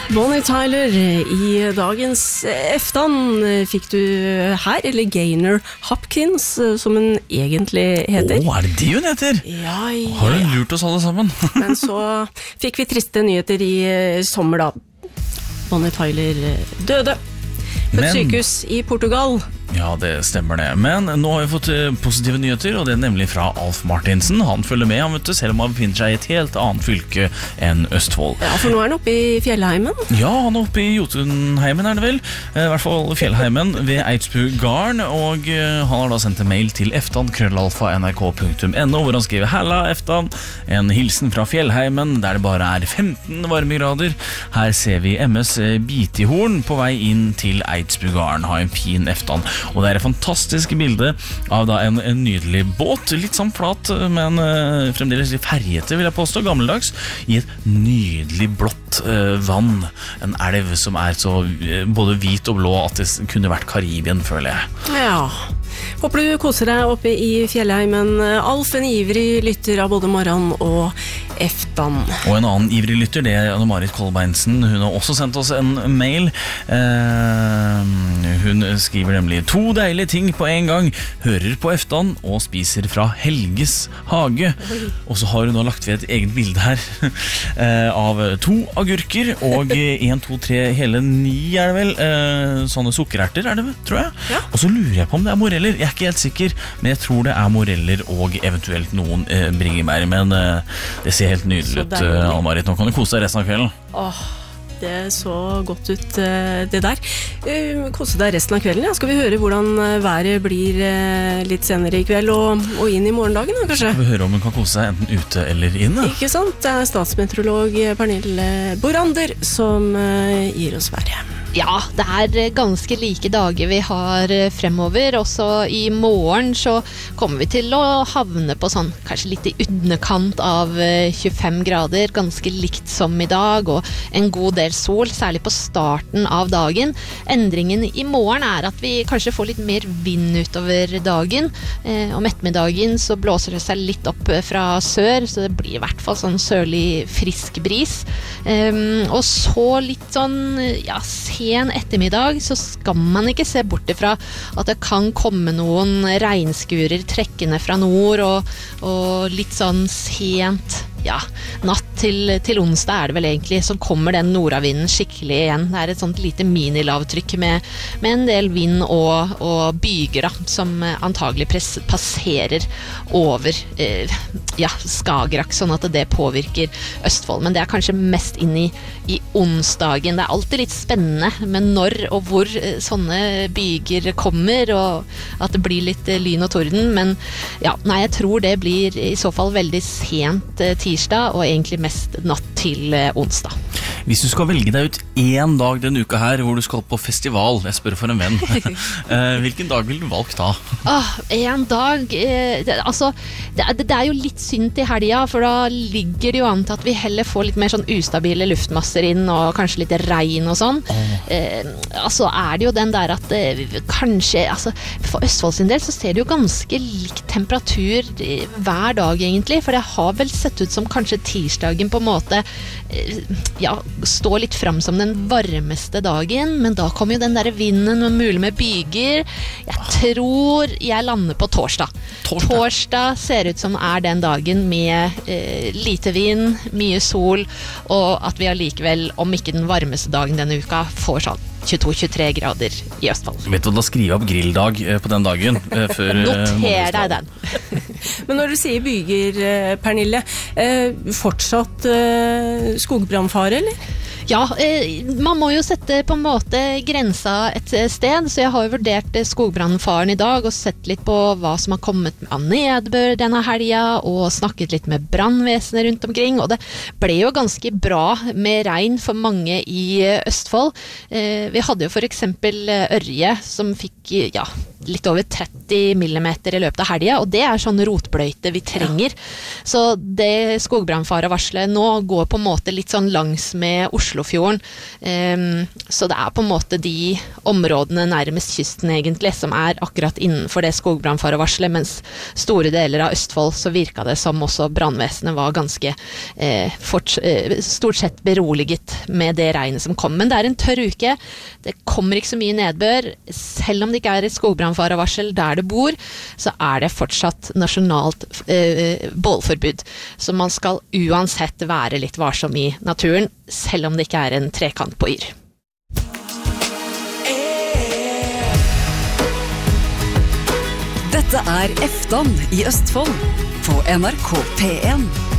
Bonnie Tyler, i dagens eftan fikk du her, eller Gaynor Hopkins, som hun egentlig heter. Det de hun heter? Ja. Har du lurt oss alle sammen? Men så fikk vi triste nyheter i sommer da. Bonnie Tyler døde på et sykehus i Portugal. Ja, det stemmer det. Men nå har vi fått positive nyheter, og det er nemlig fra Alf Martinsen. Han følger med, han vet du, selv om han befinner seg i et helt annet fylke enn Østfold. Ja, for nå er han oppe i Fjellheimen. Ja, han er oppe i Jotunheimen, er det vel? I hvert fall Fjellheimen ved Eidsbugarden, og han har da sendt en mail til eftan@nrk.no, hvor han skriver: Halla, Eftan, en hilsen fra Fjellheimen, der det bare er 15 varmegrader. Her ser vi MS Bitihorn på vei inn til Eidsbugarden. Ha en fin Eftan. Og det er et fantastisk bilde av da en nydelig båt, litt sånn flat, men fremdeles litt ferjete, vil jeg påstå, gammeldags, i et nydelig blått vann. En elv som er så både hvit og blå at det kunne vært Karibien, føler jeg. Ja. Håper du koser deg oppe i Fjellheimen. Alf, en ivrig lytter av både morgen og eftan. Og en annen ivrig lytter, det er Anne-Marit Kolbeinsen. Hun har også sendt oss en mail. Hun skriver nemlig: 2 deilige ting på en gang. Hører på eftan og spiser fra Helges hage. Og så har hun nå lagt ved et eget bilde her av 2 agurker og 1, 2, 3, hele 9 er det vel, sånne sukkererter er det vel, tror jeg. Ja. Og så lurer jeg på om det er moreller. Jeg er ikke helt sikker, men jeg tror det er moreller og eventuelt noen bringebær. Men det ser helt nydelig ut, Anne-Marit. Nå kan du kose deg resten av kvelden. Det så godt ut, det der. Kose deg resten av kvelden, ja. Skal vi høre hvordan været blir litt senere i kveld og inn i morgendagen, da, kanskje? Skal vi høre om hun kan kose seg enten ute eller inne? Ikke sant? Det er statsmeteorolog Pernille Borander som gir oss været. Ja, det er ganske like dager vi har fremover. Også i morgen så kommer vi til å havne på sånn, kanskje litt i underkant av 25 grader, ganske likt som i dag, og en god del sol, særlig på starten av dagen. Endringen i morgen er at vi kanskje får litt mer vind utover dagen. Om ettermiddagen så blåser det seg litt opp fra sør, så det blir i hvert fall sånn sørlig frisk bris. Og så litt sånn, ja, sen ettermiddag så skal man ikke se bort ifra at det kan komme noen regnskurer trekkende fra nord og litt sånn sent, ja, natt til onsdag er det vel egentlig, så kommer den nordavinden skikkelig igjen. Det er et sånt lite minilavtrykk med en del vind og byger da, som antagelig passerer over Skagerrak, sånn at det påvirker Østfold. Men det er kanskje mest inn i onsdagen. Det er alltid litt spennende med når og hvor sånne byger kommer, og at det blir litt lyn og torden. Men ja, nei, jeg tror det blir i så fall veldig sent tirsdag, og egentlig mest natt til onsdag. Hvis du skal velge deg ut en dag denne uka her hvor du skal på festival, jeg spør for en venn, hvilken dag vil du valgt da? En dag, det er jo litt synd til helga, for da ligger det jo an til at vi heller får litt mer sånn ustabile luftmasser inn, og kanskje litt regn og sånn. Altså er det jo den der at kanskje, altså for Østfold sin del så ser det jo ganske likt temperatur hver dag egentlig, for det har vel sett ut som kanskje tirsdagen på en måte står litt frem som den varmeste dagen, men da kommer jo den der vinden og mulig med byger. Jeg tror jeg lander på torsdag. Torsdag ser ut som er den dagen med lite vind, mye sol, og at vi allikevel, om ikke den varmeste dagen denne uka, får sånn 22-23 grader i Østfold. Vet du, da skriver jeg opp grilldag på den dagen. Noter deg den. Men når du sier byger, Pernille, fortsatt skogbrannfare, eller? Ja, man må jo sette på en måte grensa et sted, så jeg har jo vurdert skogbrannfaren i dag og sett litt på hva som har kommet av nedbør denne helga, og snakket litt med brannvesenet rundt omkring, og det ble jo ganske bra med regn for mange i Østfold. Vi hadde jo for eksempel Ørje som fikk litt over 30 millimeter I løpet av helgen, og det sånn rotbløyte vi trenger. Så det skogbrannfarevarselet nå går på en måte litt sånn langs med Oslofjorden, så det på en måte de områdene nærmest kysten egentlig, som akkurat innenfor det skogbrannfarevarselet, mens store deler av Østfold så virket det som også brannvesenet var ganske stort sett beroliget med det regnet som kom. Men det en tørr uke, det kommer ikke så mye nedbør, selv om det ikke et skogbrannfarevarsel der det bor, så det fortsatt nasjonalt bålforbud. Så man skal uansett være litt varsom I naturen, selv om det ikke en trekant på Yr. Dette Eftan I Østfold på NRK P1.